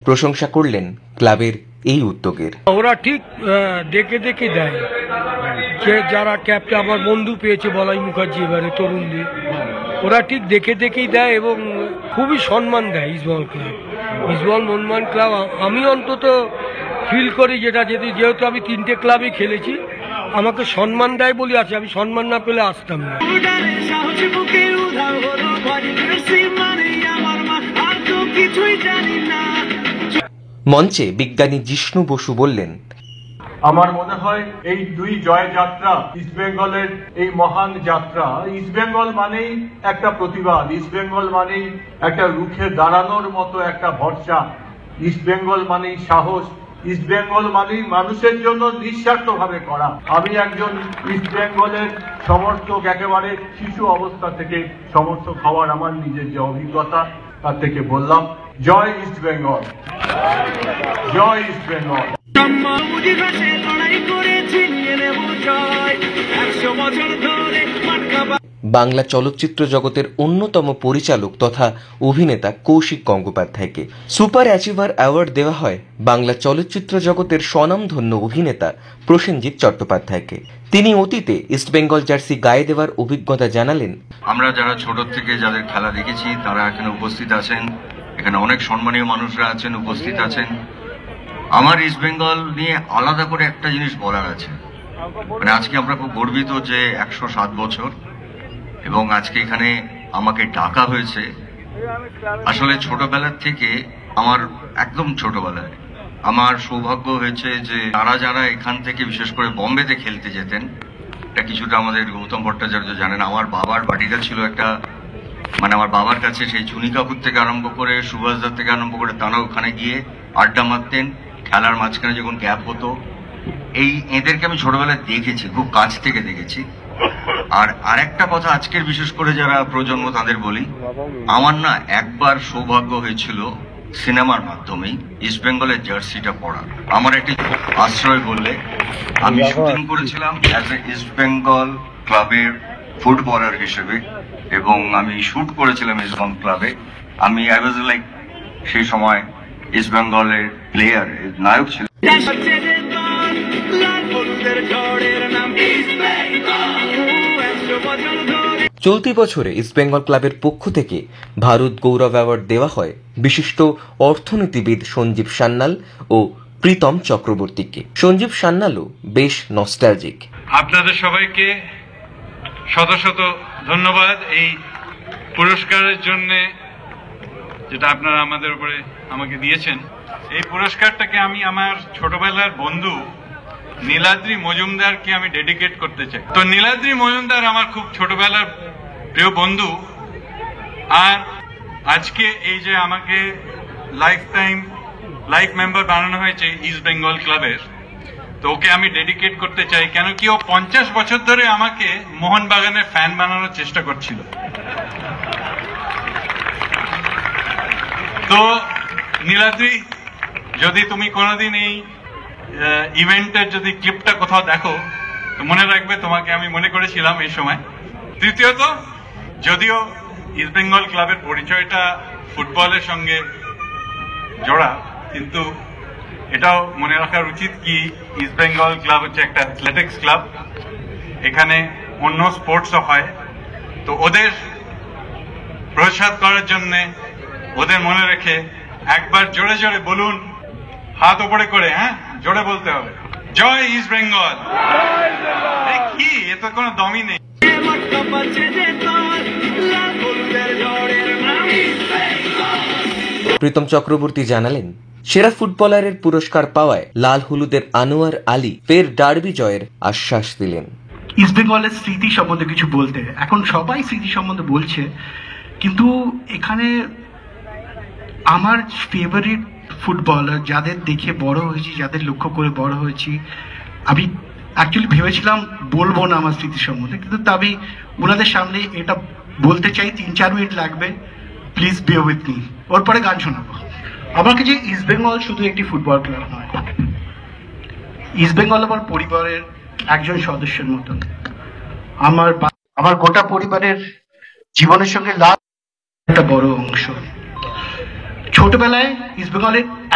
প্রশংসা করলেন ক্লাবের এই উদ্যোগের। ওরা ঠিক দেখে দেখে দেয়, যে যারা ক্যাপটা আমার বন্ধু পেয়েছে বলাই মুখার্জি এবারে তরুণদের, ওরা ঠিক দেখে দেখেই দেয় এবং খুবই সম্মান দেয় ইস্টবেঙ্গল ক্লাব। ইস্টবেঙ্গল মোহনবাগান ক্লাব আমি অন্তত ফিল করি যেটা, যেহেতু আমি 3টে ক্লাবে খেলেছি, আমাকে সম্মান দেয় বলে আছে, আমি সম্মান না পেলে আসতাম না। মঞ্চে বিজ্ঞানী জিষ্ণু বসু বললেন, আমার মনে হয় এই দুই জয় যাত্রা, ইস্টবেঙ্গলের এই মহান যাত্রা, ইস্টবেঙ্গল মানেই একটা প্রতিবাদ, ইস্টবেঙ্গল মানেই একটা রুখে দাঁড়ানোর মতো একটা ভরসা, ইস্টবেঙ্গল মানেই সাহস, ইস্টবেঙ্গল মানেই মানুষের জন্য নিঃস্বার্থভাবে করা। আমি একজন ইস্টবেঙ্গলের সমর্থক, একেবারে শিশু অবস্থা থেকে সমর্থক হওয়ার আমার নিজের যে অভিজ্ঞতা, তার থেকে বললাম জয় ইস্টবেঙ্গল, জয় ইস্টবেঙ্গল। বাংলা চলচ্চিত্র জগতের অন্যতম পরিচালক তথা অভিনেতা কৌশিক গঙ্গোপাধ্যায়কে সুপার অ্যাচিভার অ্যাওয়ার্ড দেওয়া হয় বাংলা চলচ্চিত্র জগতের স্বনামধন্য অভিনেতা প্রসেনজিৎ চট্টোপাধ্যায়কে। তিনি অতীতে ইস্টবেঙ্গল জার্সি গায়ে দেওয়ার অভিজ্ঞতা জানালেন, আমরা যারা ছোট থেকে যাদের খেলা দেখেছি তারা এখানে উপস্থিত আছেন, এখানে অনেক সম্মানীয় মানুষরা আছেন, উপস্থিত আছেন। আমার ইস্টবেঙ্গল নিয়ে আলাদা করে একটা জিনিস বলার আছে, মানে আজকে আমরা খুব গর্বিত যে 107 বছর এবং আজকে এখানে আমাকে ডাকা হয়েছে। আসলে ছোটবেলার থেকে, আমার একদম ছোটবেলায় আমার সৌভাগ্য হয়েছে যে তারা যারা এখান থেকে বিশেষ করে বম্বেতে খেলতে যেতেন, এটা কিছুটা আমাদের গৌতম ভট্টাচার্য জানেন, আমার বাবার বাড়িটা ছিল একটা, মানে আমার বাবার কাছে সেই চুনি কাকুর থেকে আরম্ভ করে সুভাষদার থেকে আরম্ভ করে তারা ওখানে গিয়ে আড্ডা মারতেন, খেলার মাঝখানে যখন গ্যাপ হতো। এদেরকে আমি ছোটবেলায় দেখেছি, খুব কাছ থেকে দেখেছি। আর আরেকটা কথা আজকের বিশেষ করে যারা প্রজন্ম তাদের বলি, আমার না একবার সৌভাগ্য হয়েছিল সিনেমার মাধ্যমেই ইস্টবেঙ্গলের জার্সিটা পড়া। আমার একটি আশ্রয় বললে আমি শুটিং করেছিলাম অ্যাজ এ ইস্টবেঙ্গল ক্লাবের ফুটবলার হিসেবে, এবং আমি শুট করেছিলাম ইস্টবেঙ্গল ক্লাবে। আমি আই ওয়াজ লাইক সেই সময় ইস্টবেঙ্গলের প্লেয়ার, নায়ক ছিল। চলতি বছরে ইস্টবেঙ্গল ক্লাবের পক্ষ থেকে ভারত গৌরব অ্যাওয়ার্ড দেওয়া হয় বিশিষ্ট অর্থনীতিবিদ সঞ্জীব সান্যাল ও প্রীতম চক্রবর্তীকে। সঞ্জীব সান্যালও বেশ নস্টালজিক। আপনাদের সবাইকে শত শত ধন্যবাদ এই পুরস্কারের জন্য যেটা আপনারা আমাদের উপরে আমাকে দিয়েছেন। এই পুরস্কারটাকে আমি আমার ছোটবেলার বন্ধু নীলাদ্রি মজুমদারকে আমি ডেডিকেট করতে চাই। তো নীলাদ্রি মজুমদার আমার খুব ছোটবেলার প্রিয় বন্ধু, আর আজকে এই যে আমাকে লাইফ মেম্বার বানানো হয়েছে ইস্ট বেঙ্গল ক্লাবের, তো ওকে আমি ডেডিকেট করতে চাই। কেন কি ও 50 বছর ধরে আমাকে মোহনবাগানের ফ্যান বানানোর চেষ্টা করছিল। তো নীলাদ্রি, যদি তুমি কোনোদিন এই ইভেন্টের যদি ক্লিপটা কোথাও দেখো তো মনে রাখবে তোমাকে আমি মনে করেছিলাম এই সময়। তৃতীয়ত, যদিও ইস্টবেঙ্গল ক্লাবের পরিচয়টা ফুটবলের সঙ্গে জোড়া, কিন্তু এটাও মনে রাখার উচিত কি ইস্টবেঙ্গল ক্লাব হচ্ছে একটা অ্যাথলেটিক্স ক্লাব, এখানে অন্য স্পোর্টসও হয়। তো ওদের প্রসাদ করার জন্য ওদের মনে রেখে একবার জোরে জোরে বলুন, হাত ওপরে করে, হ্যাঁ জোরে বলতে হবে, জয় ইস্ট বেঙ্গল। কি এত কোনো দমই নেই। প্রীতম চক্রবর্তী জানালেন, সেরা ফুটবলারের পুরস্কার পাওয়ায় লাল হলুদের আনোয়ার আলী ফের ডার্বি জয়ের আশ্বাস দিলেন। ইস্টবেঙ্গলের স্মৃতি সম্বন্ধে কিছু বলতে, এখন সবাই স্মৃতি সম্বন্ধে বলছে, কিন্তু এখানে আমার ফেভারিট ফুটবলার যাদের দেখে বড় হয়েছি, যাদের লক্ষ্য করে বড় হয়েছি, আমি অ্যাকচুয়ালি ভেবেছিলাম বলবো না আমার স্মৃতি সম্বন্ধে, কিন্তু আমি ওনাদের সামনে এটা বলতে চাই। 3-4 মিনিট লাগবে, প্লিজ বিয়ার উইথ মি, ওর পরে গান শোনাবো। আমার কাছে ইস্টবেঙ্গল শুধু একটি ফুটবল ক্লাব নয়, ইস্টবেঙ্গল আমার পরিবারের একজন সদস্যের মতন। আমার গোটা পরিবারের জীবনের সঙ্গে লাভ একটা বড় অংশ। ছোটবেলায় ইস্টবেঙ্গলের